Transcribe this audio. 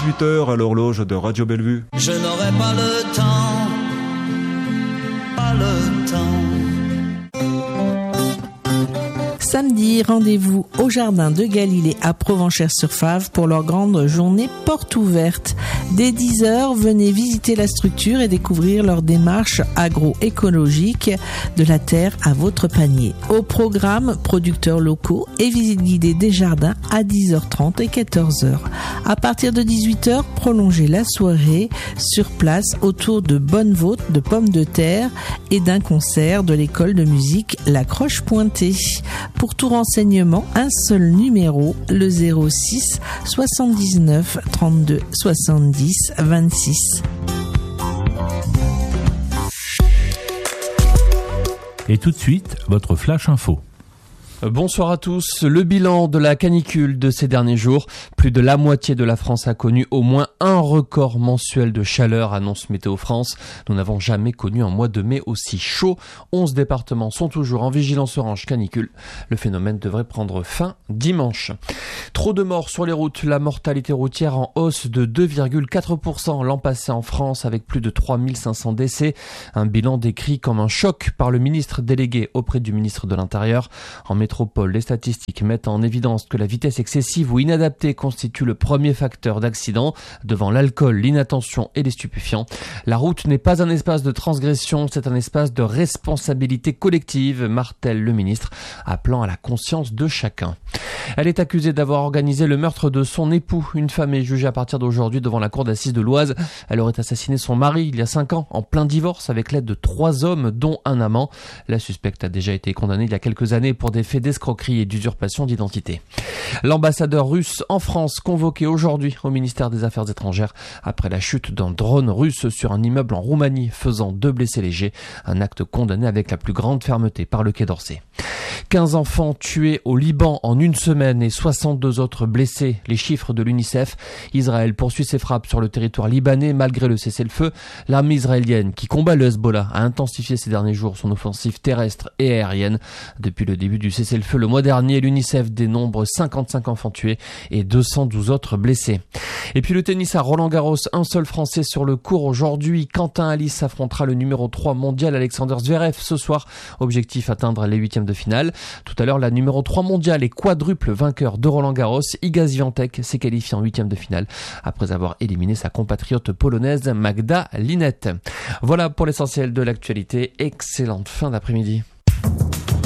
18h à l'horloge de Radio Bellevue. Je n'aurai pas le temps, pas le temps. Samedi, rendez-vous au Jardin de Galilée à Provenchères-sur-Fave pour leur grande journée porte ouverte. Dès 10h, venez visiter la structure et découvrir leur démarche agroécologique de la terre à votre panier. Au programme, producteurs locaux et visite guidée des jardins à 10h30 et 14h. À partir de 18h, prolongez la soirée sur place autour de bonnes vôtres de pommes de terre et d'un concert de l'école de musique La Croche Pointée. Pour tout renseignement, un seul numéro, le 06 79 32 70 26. Et tout de suite, votre Flash Info. Bonsoir à tous. Le bilan de la canicule de ces derniers jours. Plus de la moitié de la France a connu au moins un record mensuel de chaleur, annonce Météo France. Nous n'avons jamais connu un mois de mai aussi chaud. 11 départements sont toujours en vigilance orange canicule. Le phénomène devrait prendre fin dimanche. Trop de morts sur les routes. La mortalité routière en hausse de 2,4% l'an passé en France avec plus de 3500 décès. Un bilan décrit comme un choc par le ministre délégué auprès du ministre de l'Intérieur. En métropole, les statistiques mettent en évidence que la vitesse excessive ou inadaptée constitue le premier facteur d'accident devant l'alcool, l'inattention et les stupéfiants. La route n'est pas un espace de transgression, c'est un espace de responsabilité collective, martèle le ministre, appelant à la conscience de chacun. Elle est accusée d'avoir organisé le meurtre de son époux. Une femme est jugée à partir d'aujourd'hui devant la cour d'assises de l'Oise. Elle aurait assassiné son mari il y a 5 ans en plein divorce avec l'aide de 3 hommes dont un amant. La suspecte a déjà été condamnée il y a quelques années pour des faits d'escroquerie et d'usurpation d'identité. L'ambassadeur russe en France convoqué aujourd'hui au ministère des Affaires étrangères après la chute d'un drone russe sur un immeuble en Roumanie faisant 2 blessés légers. Un acte condamné avec la plus grande fermeté par le Quai d'Orsay. 15 enfants tués au Liban en une semaine et 62 autres blessés. Les chiffres de l'UNICEF. Israël poursuit ses frappes sur le territoire libanais malgré le cessez-le-feu. L'armée israélienne qui combat le Hezbollah a intensifié ces derniers jours son offensive terrestre et aérienne. Depuis le début du cessez-le-feu le mois dernier, l'UNICEF dénombre 55 enfants tués et 212 autres blessés. Et puis le tennis à Roland-Garros, un seul Français sur le court aujourd'hui. Quentin Halys affrontera le numéro 3 mondial Alexander Zverev ce soir. Objectif atteindre les 8e de finale. Tout à l'heure, la numéro 3 mondiale et quadruple vainqueur de Roland-Garros, Iga Świątek, s'est qualifiée en 8e de finale après avoir éliminé sa compatriote polonaise Magda Linette. Voilà pour l'essentiel de l'actualité. Excellente fin d'après-midi.